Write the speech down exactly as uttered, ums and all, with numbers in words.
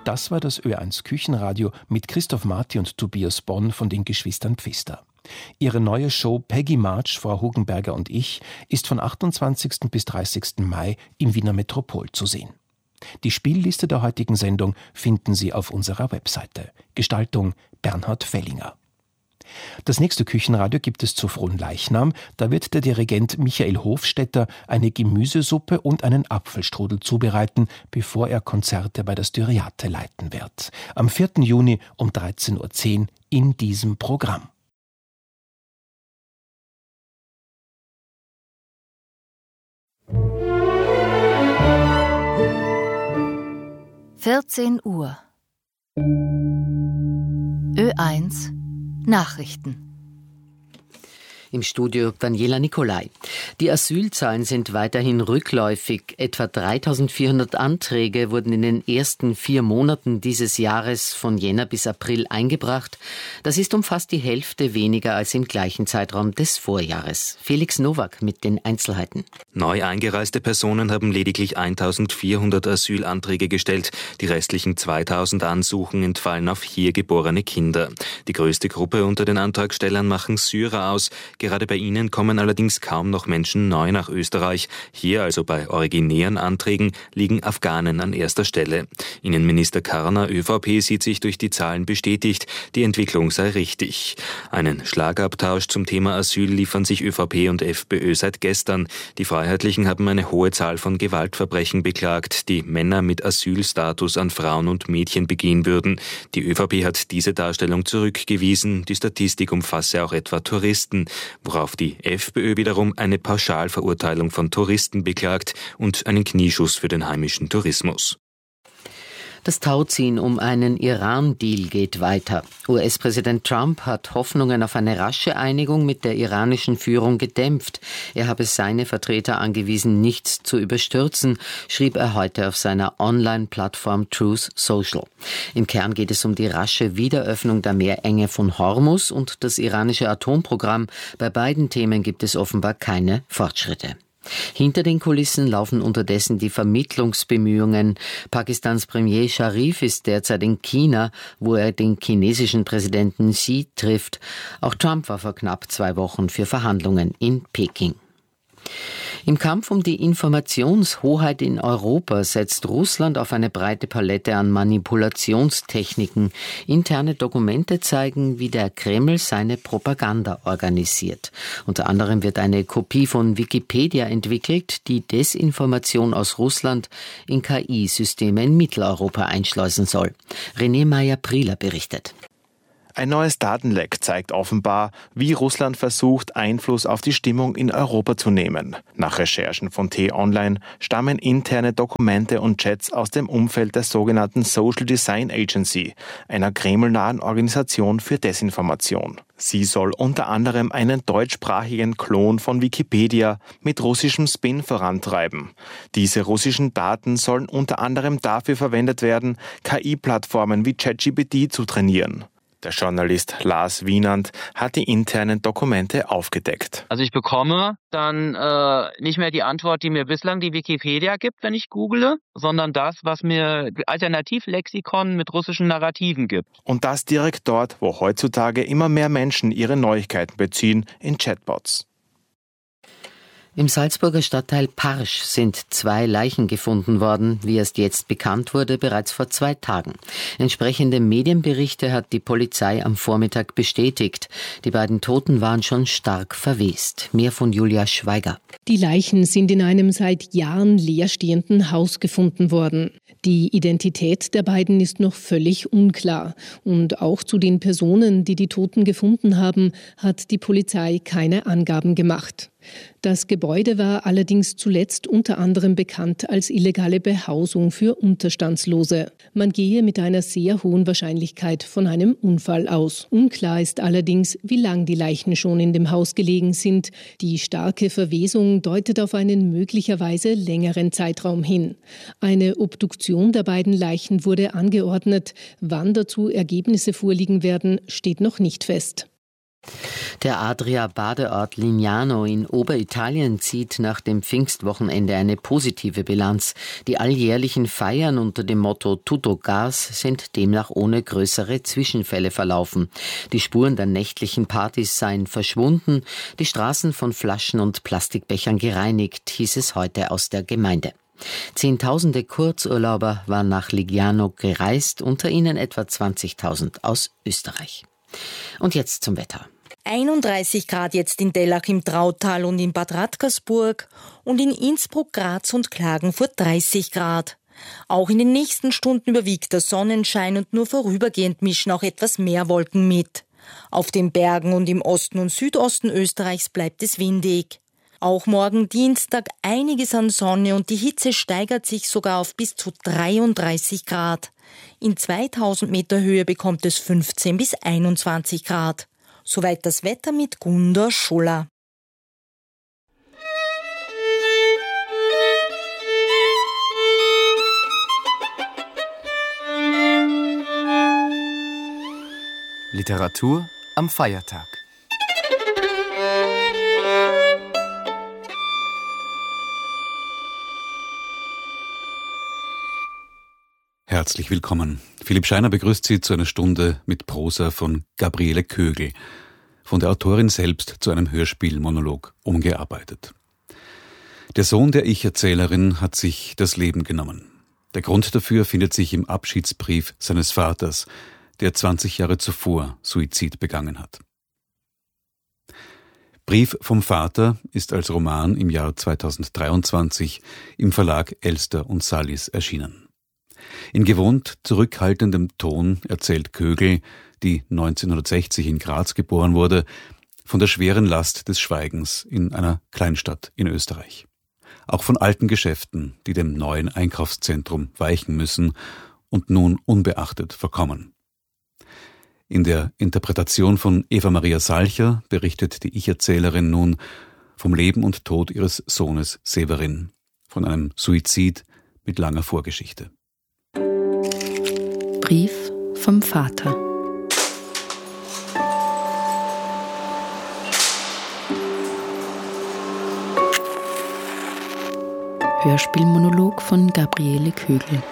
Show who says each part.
Speaker 1: Das war das Ö eins Küchenradio mit Christoph Marti und Tobias Bonn von den Geschwistern Pfister. Ihre neue Show Peggy March, Frau Hugenberger und ich ist von achtundzwanzigsten bis dreißigsten Mai im Wiener Metropol zu sehen. Die Spielliste der heutigen Sendung finden Sie auf unserer Webseite. Gestaltung Bernhard Fellinger. Das nächste Küchenradio gibt es zu Fronleichnam. Da wird der Dirigent Michael Hofstetter eine Gemüsesuppe und einen Apfelstrudel zubereiten, bevor er Konzerte bei der Styriate leiten wird. Am vierten Juni um dreizehn Uhr zehn in diesem Programm.
Speaker 2: vierzehn Uhr. Ö eins Nachrichten.
Speaker 3: Im Studio Daniela Nicolai. Die Asylzahlen sind weiterhin rückläufig. Etwa dreitausendvierhundert Anträge wurden in den ersten vier Monaten dieses Jahres von Jänner bis April eingebracht. Das ist um fast die Hälfte weniger als im gleichen Zeitraum des Vorjahres. Felix Nowak mit den Einzelheiten.
Speaker 4: Neu eingereiste Personen haben lediglich eintausendvierhundert Asylanträge gestellt. Die restlichen zweitausend Ansuchen entfallen auf hier geborene Kinder. Die größte Gruppe unter den Antragstellern machen Syrer aus. Gerade bei ihnen kommen allerdings kaum noch Menschen neu nach Österreich. Hier, also bei originären Anträgen, liegen Afghanen an erster Stelle. Innenminister Karner, ÖVP, sieht sich durch die Zahlen bestätigt, die Entwicklung sei richtig. Einen Schlagabtausch zum Thema Asyl liefern sich ÖVP und FPÖ seit gestern. Die Freiheitlichen haben eine hohe Zahl von Gewaltverbrechen beklagt, die Männer mit Asylstatus an Frauen und Mädchen begehen würden. Die ÖVP hat diese Darstellung zurückgewiesen. Die Statistik umfasse auch etwa Touristen, worauf die FPÖ wiederum eine Pauschalverurteilung von Touristen beklagt und einen Knieschuss für den heimischen Tourismus.
Speaker 3: Das Tauziehen um einen Iran-Deal geht weiter. U S-Präsident Trump hat Hoffnungen auf eine rasche Einigung mit der iranischen Führung gedämpft. Er habe seine Vertreter angewiesen, nichts zu überstürzen, schrieb er heute auf seiner Online-Plattform Truth Social. Im Kern geht es um die rasche Wiederöffnung der Meerenge von Hormuz und das iranische Atomprogramm. Bei beiden Themen gibt es offenbar keine Fortschritte. Hinter den Kulissen laufen unterdessen die Vermittlungsbemühungen. Pakistans Premier Sharif ist derzeit in China, wo er den chinesischen Präsidenten Xi trifft. Auch Trump war vor knapp zwei Wochen für Verhandlungen in Peking. Im Kampf um die Informationshoheit in Europa setzt Russland auf eine breite Palette an Manipulationstechniken. Interne Dokumente zeigen, wie der Kreml seine Propaganda organisiert. Unter anderem wird eine Kopie von Wikipedia entwickelt, die Desinformation aus Russland in K I-Systeme in Mitteleuropa einschleusen soll. René Meyer-Prieler berichtet.
Speaker 5: Ein neues Datenleck zeigt offenbar, wie Russland versucht, Einfluss auf die Stimmung in Europa zu nehmen. Nach Recherchen von T-Online stammen interne Dokumente und Chats aus dem Umfeld der sogenannten Social Design Agency, einer kremlnahen Organisation für Desinformation. Sie soll unter anderem einen deutschsprachigen Klon von Wikipedia mit russischem Spin vorantreiben. Diese russischen Daten sollen unter anderem dafür verwendet werden, K I-Plattformen wie ChatGPT zu trainieren. Der Journalist Lars Wienand hat die internen Dokumente aufgedeckt.
Speaker 6: Also ich bekomme dann äh, nicht mehr die Antwort, die mir bislang die Wikipedia gibt, wenn ich google, sondern das, was mir Alternativlexikon mit russischen Narrativen gibt.
Speaker 5: Und das direkt dort, wo heutzutage immer mehr Menschen ihre Neuigkeiten beziehen, in Chatbots.
Speaker 3: Im Salzburger Stadtteil Parsch sind zwei Leichen gefunden worden, wie erst jetzt bekannt wurde, bereits vor zwei Tagen. Entsprechende Medienberichte hat die Polizei am Vormittag bestätigt. Die beiden Toten waren schon stark verwest. Mehr von Julia Schweiger.
Speaker 7: Die Leichen sind in einem seit Jahren leerstehenden Haus gefunden worden. Die Identität der beiden ist noch völlig unklar. Und auch zu den Personen, die die Toten gefunden haben, hat die Polizei keine Angaben gemacht. Das Gebäude war allerdings zuletzt unter anderem bekannt als illegale Behausung für Unterstandslose. Man gehe mit einer sehr hohen Wahrscheinlichkeit von einem Unfall aus. Unklar ist allerdings, wie lang die Leichen schon in dem Haus gelegen sind. Die starke Verwesung deutet auf einen möglicherweise längeren Zeitraum hin. Eine Obduktion der beiden Leichen wurde angeordnet. Wann dazu Ergebnisse vorliegen werden, steht noch nicht fest.
Speaker 3: Der Adria-Badeort Lignano in Oberitalien zieht nach dem Pfingstwochenende eine positive Bilanz. Die alljährlichen Feiern unter dem Motto Tutto Gas sind demnach ohne größere Zwischenfälle verlaufen. Die Spuren der nächtlichen Partys seien verschwunden, die Straßen von Flaschen und Plastikbechern gereinigt, hieß es heute aus der Gemeinde. Zehntausende Kurzurlauber waren nach Lignano gereist, unter ihnen etwa zwanzigtausend aus Österreich. Und jetzt zum Wetter.
Speaker 8: einunddreißig Grad jetzt in Dellach im Trautal und in Bad Radkersburg und in Innsbruck, Graz und Klagenfurt dreißig Grad. Auch in den nächsten Stunden überwiegt der Sonnenschein und nur vorübergehend mischen auch etwas mehr Wolken mit. Auf den Bergen und im Osten und Südosten Österreichs bleibt es windig. Auch morgen Dienstag einiges an Sonne und die Hitze steigert sich sogar auf bis zu dreiunddreißig Grad. In zweitausend Meter Höhe bekommt es fünfzehn bis einundzwanzig Grad. Soweit das Wetter mit Gunda Schuller.
Speaker 9: Literatur am Feiertag.
Speaker 10: Herzlich willkommen. Philipp Scheiner begrüßt Sie zu einer Stunde mit Prosa von Gabriele Kögel, von der Autorin selbst zu einem Hörspielmonolog umgearbeitet. Der Sohn der Ich-Erzählerin hat sich das Leben genommen. Der Grund dafür findet sich im Abschiedsbrief seines Vaters, der zwanzig Jahre zuvor Suizid begangen hat. Brief vom Vater ist als Roman im Jahr zweitausenddreiundzwanzig im Verlag Elster und Salis erschienen. In gewohnt zurückhaltendem Ton erzählt Kögel, die neunzehnhundertsechzig in Graz geboren wurde, von der schweren Last des Schweigens in einer Kleinstadt in Österreich. Auch von alten Geschäften, die dem neuen Einkaufszentrum weichen müssen und nun unbeachtet verkommen. In der Interpretation von Eva Maria Salcher berichtet die Ich-Erzählerin nun vom Leben und Tod ihres Sohnes Severin, von einem Suizid mit langer Vorgeschichte.
Speaker 2: Brief vom Vater. Hörspielmonolog von Gabriele Kögel.